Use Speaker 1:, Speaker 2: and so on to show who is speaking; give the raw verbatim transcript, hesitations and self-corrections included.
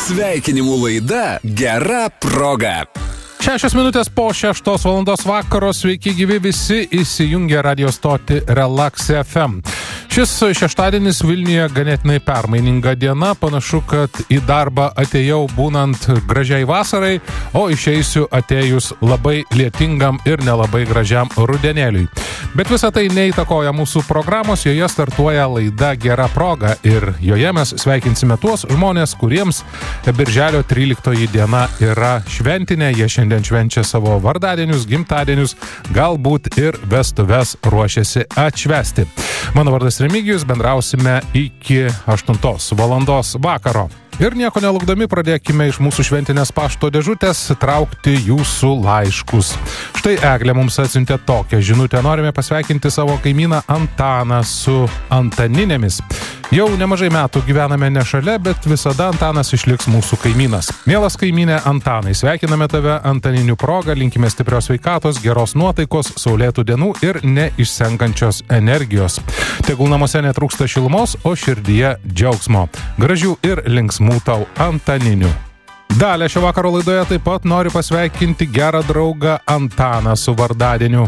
Speaker 1: Sveikinimų laida Gera proga.
Speaker 2: Šešios minutės po šeštos valandos vakaro, sveiki gyvi visi, įsijungę radio stotį Relax F M. Šis šeštadienis Vilniuje ganėtinai permaininga diena, panašu, kad į darbą atėjau būnant gražiai vasarai, o išeisiu atėjus labai lietingam ir nelabai gražiam rudenėliui. Bet visą tai neįtakoja mūsų programos, joje startuoja laida Gera proga ir joje mes sveikinsime tuos žmonės, kuriems birželio tryliktoji diena yra šventinė, jie šiandien švenčia savo vardadienius, gimtadienius, galbūt ir vestuves ruošiasi atšvęsti. Mano vardas Remigijus, bendrausime iki aštuntos valandos vakaro. Ir nieko nelaukdami pradėkime iš mūsų šventinės pašto dėžutės traukti jūsų laiškus. Štai Eglė mums atsiuntė tokią žinutę. Norime pasveikinti savo kaimyną Antaną su Antaninėmis. Jau nemažai metų gyvename ne šalia, bet visada Antanas išliks mūsų kaimynas. Mielas kaimynė Antanai, sveikiname tave Antaninių proga, linkime stiprios sveikatos, geros nuotaikos, saulėtų dienų ir neišsenkančios energijos. Tegul namuose netrūksta šilumos, o širdyje džiaugsmo. Gražių ir linksmų tau Antaninių. Dalė šio vakaro laidoje taip pat noriu pasveikinti gerą draugą Antaną su vardadieniu.